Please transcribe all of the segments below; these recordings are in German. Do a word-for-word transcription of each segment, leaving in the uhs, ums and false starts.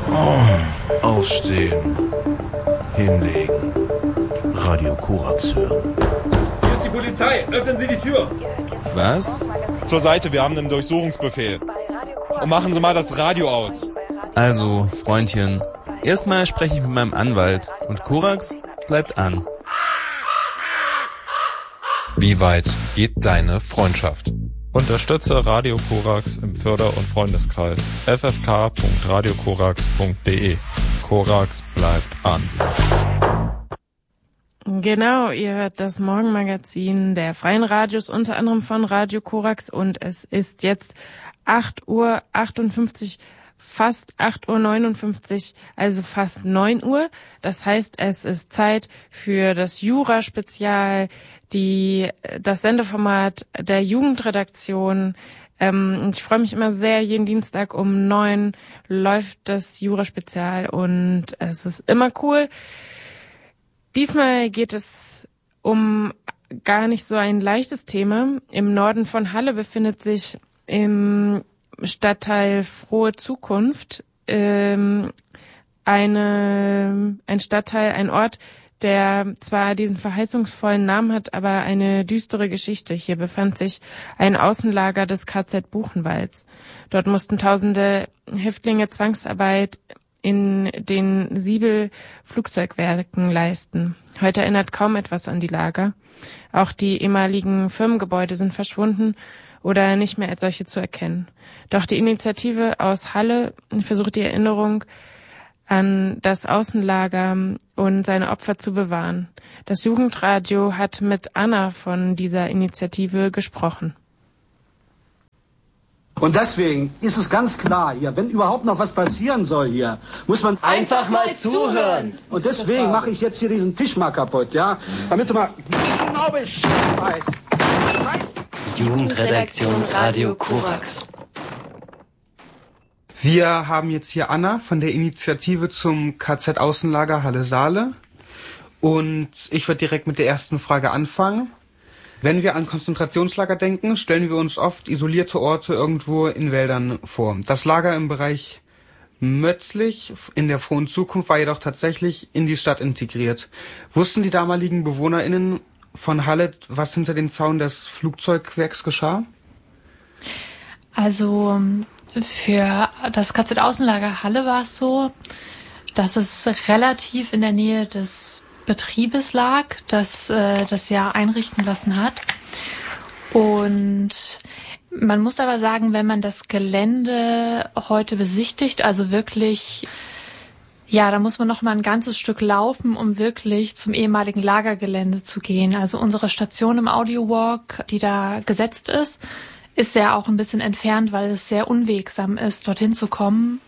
Oh, aufstehen. Hinlegen. Radio Korax hören. Hier ist die Polizei. Öffnen Sie die Tür. Was? Zur Seite, wir haben einen Durchsuchungsbefehl. Und machen Sie mal das Radio aus. Also, Freundchen, erstmal spreche ich mit meinem Anwalt und Korax bleibt an. Wie weit geht deine Freundschaft? Unterstütze Radio Korax im Förder- und Freundeskreis f f k punkt radio korax punkt d e. Korax bleibt an. Genau, ihr hört das Morgenmagazin der Freien Radios, unter anderem von Radio Korax, und es ist jetzt acht Uhr achtundfünfzig, fast acht Uhr neunundfünfzig, also fast neun Uhr. Das heißt, es ist Zeit für das Jura-Spezial, die das Sendeformat der Jugendredaktion. Ähm, ich freue mich immer sehr, jeden Dienstag um neun läuft das Jura-Spezial und es ist immer cool. Diesmal geht es um gar nicht so ein leichtes Thema. Im Norden von Halle befindet sich im Stadtteil Frohe Zukunft ähm, eine, ein Stadtteil, ein Ort, der zwar diesen verheißungsvollen Namen hat, aber eine düstere Geschichte. Hier befand sich ein Außenlager des K Z Buchenwalds. Dort mussten tausende Häftlinge Zwangsarbeit in den Siebel-Flugzeugwerken leisten. Heute erinnert kaum etwas an die Lager. Auch die ehemaligen Firmengebäude sind verschwunden oder nicht mehr als solche zu erkennen. Doch die Initiative aus Halle versucht die Erinnerung an das Außenlager und seine Opfer zu bewahren. Das Jugendradio hat mit Anna von dieser Initiative gesprochen. Und deswegen ist es ganz klar hier, wenn überhaupt noch was passieren soll hier, muss man einfach mal zuhören. Und deswegen mache ich jetzt hier diesen Tisch mal kaputt, ja? Damit du mal genau Bescheid weißt. Jugendredaktion Radio Korax. Wir haben jetzt hier Anna von der Initiative zum K Z-Außenlager Halle-Saale. Und ich würde direkt mit der ersten Frage anfangen. Wenn wir an Konzentrationslager denken, stellen wir uns oft isolierte Orte irgendwo in Wäldern vor. Das Lager im Bereich Mötzlich in der Frohen Zukunft war jedoch tatsächlich in die Stadt integriert. Wussten die damaligen BewohnerInnen von Halle, was hinter dem Zaun des Flugzeugwerks geschah? Also für das K Z-Außenlager Halle war es so, dass es relativ in der Nähe des Betriebes lag, das äh, das ja einrichten lassen hat. Und man muss aber sagen, wenn man das Gelände heute besichtigt, also wirklich, ja, da muss man noch mal ein ganzes Stück laufen, um wirklich zum ehemaligen Lagergelände zu gehen. Also unsere Station im Audiowalk, die da gesetzt ist, ist ja auch ein bisschen entfernt, weil es sehr unwegsam ist, dorthin zu kommen.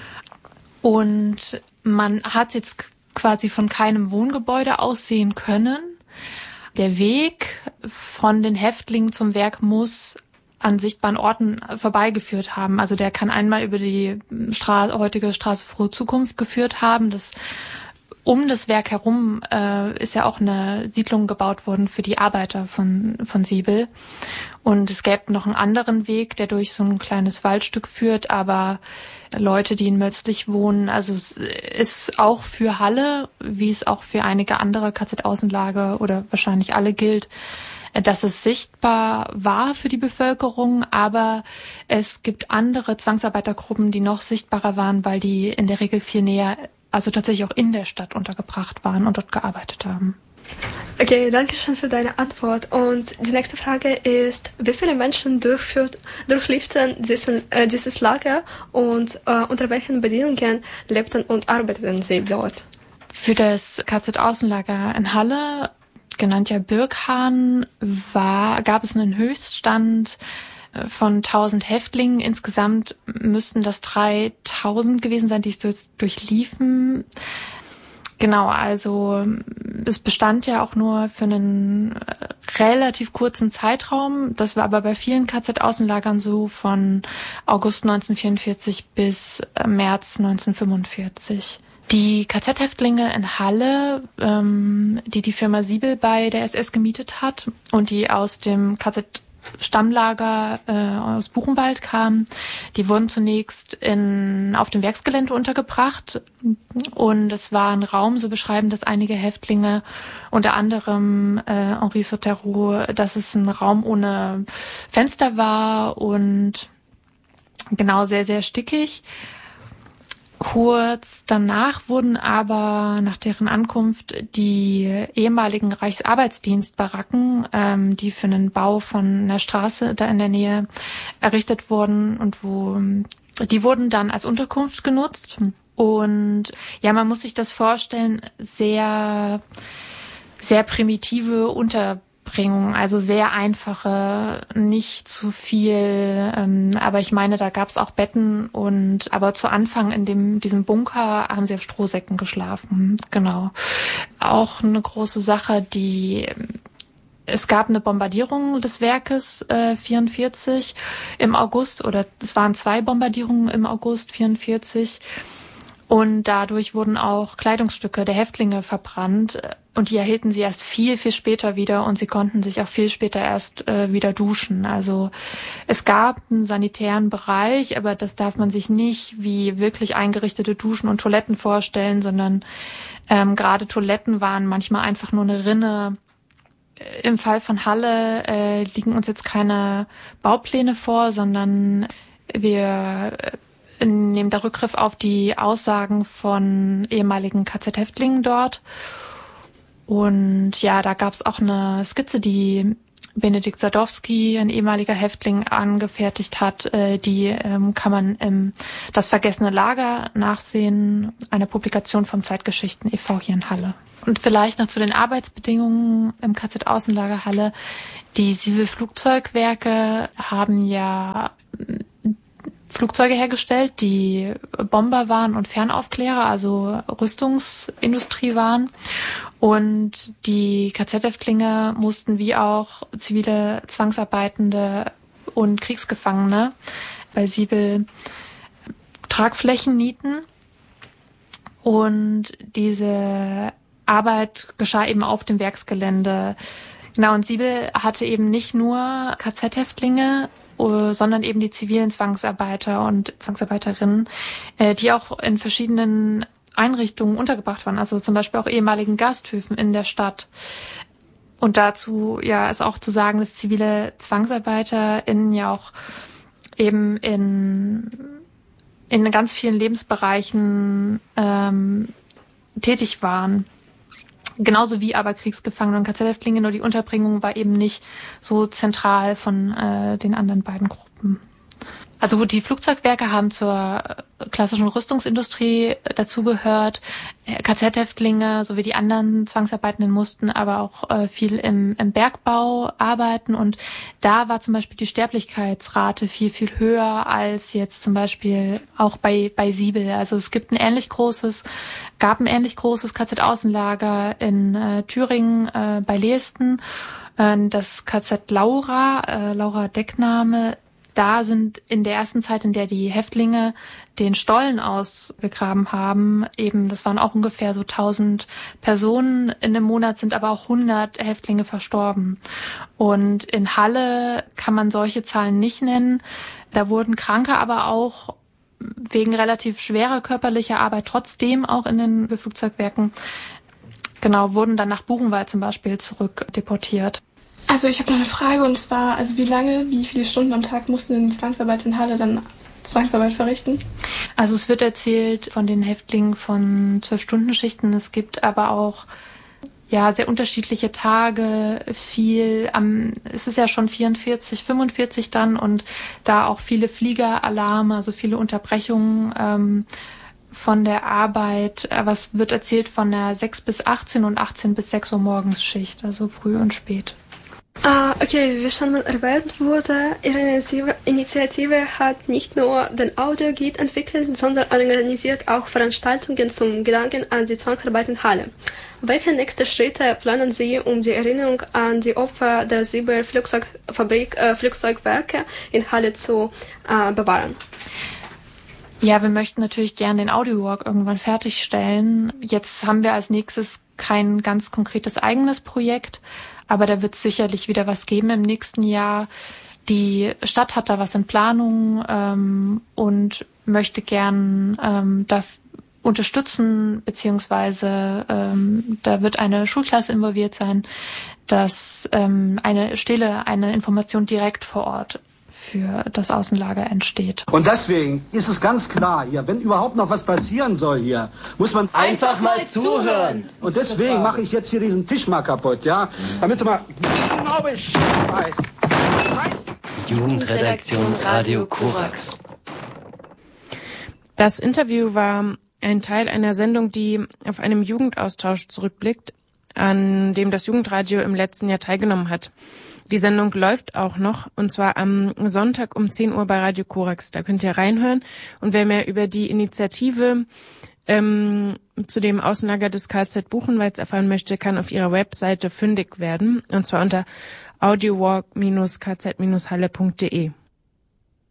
Und man hat jetzt quasi von keinem Wohngebäude aus sehen können. Der Weg von den Häftlingen zum Werk muss an sichtbaren Orten vorbeigeführt haben. Also der kann einmal über die Stra- heutige Straße Frohe Zukunft geführt haben. Das Um das Werk herum äh, ist ja auch eine Siedlung gebaut worden für die Arbeiter von von Siebel. Und es gäbe noch einen anderen Weg, der durch so ein kleines Waldstück führt, aber Leute, die in Mötzlich wohnen, also es ist auch für Halle, wie es auch für einige andere K Z-Außenlager oder wahrscheinlich alle gilt, dass es sichtbar war für die Bevölkerung, aber es gibt andere Zwangsarbeitergruppen, die noch sichtbarer waren, weil die in der Regel viel näher, also tatsächlich auch in der Stadt untergebracht waren und dort gearbeitet haben. Okay, danke schön für deine Antwort. Und die nächste Frage ist, wie viele Menschen durchführt, durchlebten diesen, äh, dieses Lager und äh, unter welchen Bedingungen lebten und arbeiteten sie dort? Für das K Z-Außenlager in Halle, genannt ja Birkhahn, war, gab es einen Höchststand von tausend Häftlingen. Insgesamt müssten das dreitausend gewesen sein, die es durchliefen. Genau, also es bestand ja auch nur für einen relativ kurzen Zeitraum. Das war aber bei vielen K Z-Außenlagern so, von August neunzehnhundertvierundvierzig bis März neunzehnhundertfünfundvierzig. Die K Z-Häftlinge in Halle, ähm, die die Firma Siebel bei der S S gemietet hat und die aus dem K Z Stammlager äh, aus Buchenwald kamen. Die wurden zunächst in, auf dem Werksgelände untergebracht und es war ein Raum, so beschreiben das einige Häftlinge, unter anderem äh, Henri Sauterreau, dass es ein Raum ohne Fenster war und genau sehr, sehr stickig. Kurz danach wurden aber nach deren Ankunft die ehemaligen Reichsarbeitsdienstbaracken, ähm, die für einen Bau von einer Straße da in der Nähe errichtet wurden und wo die wurden dann als Unterkunft genutzt. Und ja, man muss sich das vorstellen, sehr, sehr primitive Unterbringung. Also sehr einfache, nicht zu viel, ähm, aber ich meine, da gab es auch Betten und aber zu Anfang in dem diesem Bunker haben sie auf Strohsäcken geschlafen, genau. Auch eine große Sache, die es gab eine Bombardierung des Werkes äh, vierundvierzig im August oder es waren zwei Bombardierungen im August vierundvierzig. Und dadurch wurden auch Kleidungsstücke der Häftlinge verbrannt und die erhielten sie erst viel, viel später wieder und sie konnten sich auch viel später erst äh, wieder duschen. Also es gab einen sanitären Bereich, aber das darf man sich nicht wie wirklich eingerichtete Duschen und Toiletten vorstellen, sondern ähm, gerade Toiletten waren manchmal einfach nur eine Rinne. Im Fall von Halle äh, liegen uns jetzt keine Baupläne vor, sondern wir nehmen da Rückgriff auf die Aussagen von ehemaligen K Z-Häftlingen dort. Und ja, da gab es auch eine Skizze, die Benedikt Sadowski, ein ehemaliger Häftling, angefertigt hat. Äh, die ähm, kann man im Das vergessene Lager nachsehen, eine Publikation vom Zeitgeschichten e V hier in Halle. Und vielleicht noch zu den Arbeitsbedingungen im K Z-Außenlager Halle. Die Siebel-Flugzeugwerke haben ja Flugzeuge hergestellt, die Bomber waren und Fernaufklärer, also Rüstungsindustrie waren. Und die K Z-Häftlinge mussten wie auch zivile Zwangsarbeitende und Kriegsgefangene bei Siebel Tragflächen nieten. Und diese Arbeit geschah eben auf dem Werksgelände. Genau, und Siebel hatte eben nicht nur K Z-Häftlinge, sondern eben die zivilen Zwangsarbeiter und Zwangsarbeiterinnen, die auch in verschiedenen Einrichtungen untergebracht waren, also zum Beispiel auch ehemaligen Gasthöfen in der Stadt. Und dazu ja ist auch zu sagen, dass zivile ZwangsarbeiterInnen ja auch eben in in ganz vielen Lebensbereichen ähm, tätig waren. Genauso wie aber Kriegsgefangene und K Z-Häftlinge, nur die Unterbringung war eben nicht so zentral von äh, den anderen beiden Gruppen. Also die Flugzeugwerke haben zur klassischen Rüstungsindustrie dazugehört. K Z-Häftlinge sowie die anderen Zwangsarbeitenden mussten aber auch äh, viel im, im Bergbau arbeiten. Und da war zum Beispiel die Sterblichkeitsrate viel, viel höher als jetzt zum Beispiel auch bei, bei Siebel. Also es gibt ein ähnlich großes, gab ein ähnlich großes K Z-Außenlager in äh, Thüringen äh, bei Leesten. Äh, das K Z Laura, äh, Laura Deckname, da sind in der ersten Zeit, in der die Häftlinge den Stollen ausgegraben haben, eben, das waren auch ungefähr so tausend Personen in einem Monat, sind aber auch hundert Häftlinge verstorben. Und in Halle kann man solche Zahlen nicht nennen. Da wurden Kranke aber auch wegen relativ schwerer körperlicher Arbeit trotzdem auch in den Flugzeugwerken, genau, wurden dann nach Buchenwald zum Beispiel zurück deportiert. Also ich habe noch eine Frage, und zwar, also wie lange, wie viele Stunden am Tag mussten die Zwangsarbeiter in Halle dann Zwangsarbeit verrichten? Also es wird erzählt von den Häftlingen von zwölf-Stunden-Schichten. Es gibt aber auch ja sehr unterschiedliche Tage, viel am, es ist ja schon vierundvierzig, fünfundvierzig dann, und da auch viele Fliegeralarme, also viele Unterbrechungen ähm, von der Arbeit. Aber es wird erzählt von der sechs bis achtzehn und achtzehn bis sechs Uhr morgens Schicht, also früh und spät. Ah, okay, wie schon mal erwähnt wurde, Ihre Initiative, Initiative hat nicht nur den Audioguide entwickelt, sondern organisiert auch Veranstaltungen zum Gedanken an die Zwangsarbeit in Halle. Welche nächsten Schritte planen Sie, um die Erinnerung an die Opfer der Siebel Flugzeugfabrik, äh, Flugzeugwerke in Halle zu äh, bewahren? Ja, wir möchten natürlich gerne den Audiowalk irgendwann fertigstellen. Jetzt haben wir als nächstes kein ganz konkretes eigenes Projekt, aber da wird es sicherlich wieder was geben im nächsten Jahr. Die Stadt hat da was in Planung ähm, und möchte gern ähm, da unterstützen, beziehungsweise ähm, da wird eine Schulklasse involviert sein, dass ähm, eine Stelle, eine Information direkt vor Ort für das Außenlager entsteht. Und deswegen ist es ganz klar hier, wenn überhaupt noch was passieren soll hier, muss man einfach mal zuhören. Und deswegen mache ich jetzt hier diesen Tisch mal kaputt, ja, damit du mal genau Bescheid weißt. Jugendredaktion Radio Korax. Das Interview war ein Teil einer Sendung, die auf einem Jugendaustausch zurückblickt, an dem das Jugendradio im letzten Jahr teilgenommen hat. Die Sendung läuft auch noch, und zwar am Sonntag um zehn Uhr bei Radio Korax. Da könnt ihr reinhören. Und wer mehr über die Initiative ähm, zu dem Außenlager des K Z Buchenwalds erfahren möchte, kann auf ihrer Webseite fündig werden. Und zwar unter audiowalk Bindestrich k z Bindestrich halle punkt de.